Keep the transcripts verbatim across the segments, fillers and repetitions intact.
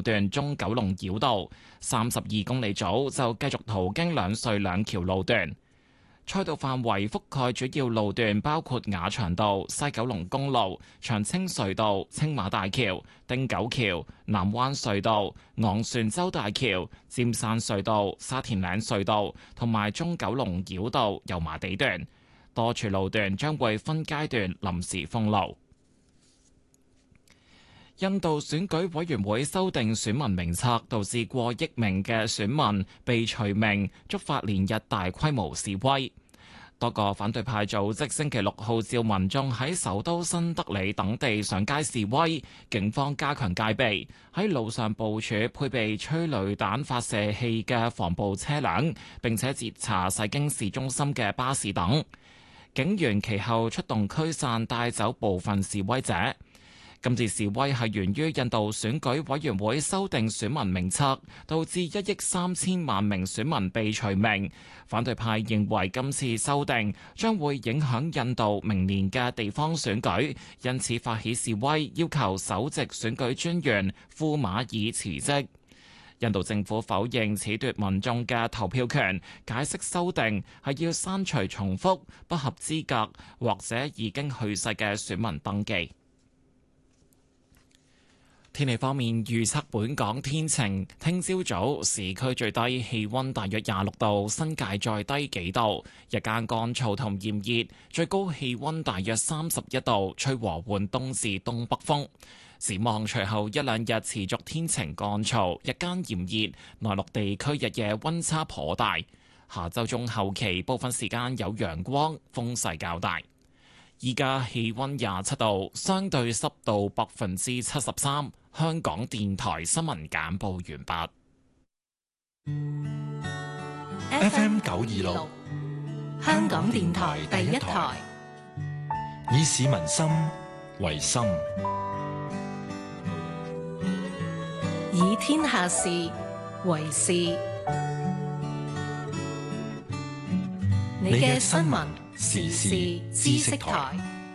段中九龍繞道，三十二公里組就繼續途經兩隧兩橋路段。賽道範圍覆蓋主要路段，包括雅翔道、西九龍公路、長青隧道、青馬大橋、汀九橋、南灣隧道、昂船洲大橋、尖山隧道、沙田嶺隧道同埋中九龍繞道油麻地段。多處路段將會分階段臨時封路。印度選舉委員會修訂選民名冊，導致過億名嘅選民被除名，觸發連日大規模示威。多個反對派組織星期六號召民眾喺首都新德里等地上街示威，警方加強戒備，喺路上部署配備催淚彈發射器嘅防暴車輛，並且截查駛經市中心嘅巴士等。警員其後出動驅散，帶走部分示威者。今次示威係源於印度選舉委員會修訂選民名冊，導致一億三千萬名選民被除名。反對派認為今次修訂將會影響印度明年嘅地方選舉，因此發起示威，要求首席選舉專員庫馬爾辭職。印度政府否認褫奪民眾嘅投票權，解釋修訂係要刪除重複、不合資格或者已經去世嘅選民登記。天氣方面預測，本港天晴，聽朝早市區最低氣溫大約廿六度，新界再低幾度，日間乾燥同炎熱，最高氣溫大約三十一度，吹和緩東至東北風。展望隨後一兩日持續天晴乾燥，日間炎熱，內陸地區日夜溫差頗大。下週中後期部分時間有陽光，風勢較大。依家氣溫廿七度，相對濕度百分之七十三。香港電台新聞簡報完畢。 F M 九二六，香港電台第一台，以市民心為心， 以天下事為事。你嘅新聞時事知識台。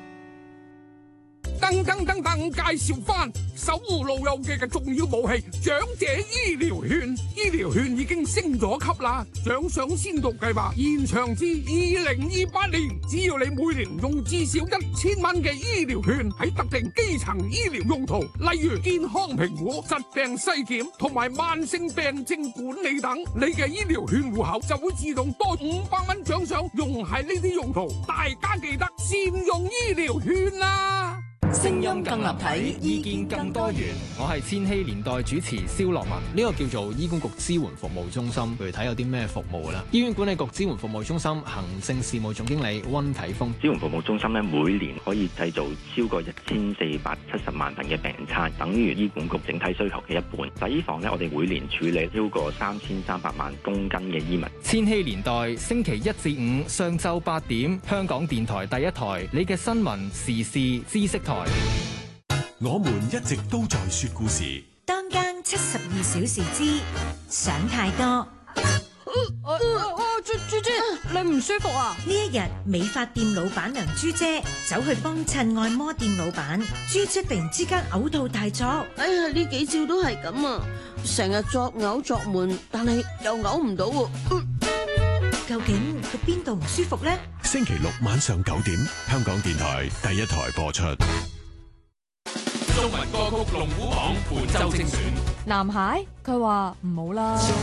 噔噔噔噔，介紹翻守護老友記嘅重要武器——長者醫療券。醫療券已經升咗級啦，獎賞先導計劃延長至二零二八年。只要你每年用至少一千蚊嘅醫療券喺特定基層醫療用途，例如健康評估、疾病篩檢同埋慢性病症管理等，你嘅醫療券戶口就會自動多五百蚊獎賞，用喺呢啲用途。大家記得善用醫療券啦！ 聲音更立體，意見更多元。我係千禧年代主持蕭樂文。呢個叫做醫管局支援服務中心，具體有啲咩服務啦？醫院管理局支援服務中心行政事務總經理溫啟峰。 支援服務中心咧，每年可以製造超過一千四百七十萬份嘅病餐，等於醫管局整體需求嘅一半。洗衣房咧，我哋每年處理超過三千三百萬公斤嘅衣物。 千禧年代星期一至五上晝八點，香港電台第一台，你嘅新聞時事知識台。 我們一直都在說故事。 當間七十二小時之想太多。 哦豬豬姐，你唔舒服啊？ 呢一日，美髮店老闆娘朱姐走去幫襯按摩店老闆，朱姐突然之間嘔吐大作。 哎呀，呢幾招都係咁啊，成日作嘔作悶，但係又嘔唔到喎。 究竟佢邊度唔舒服呢？ 星期六晚上九點，香港電台第一台播出。 中文歌曲龍虎榜本周精選。 男孩佢話唔好啦。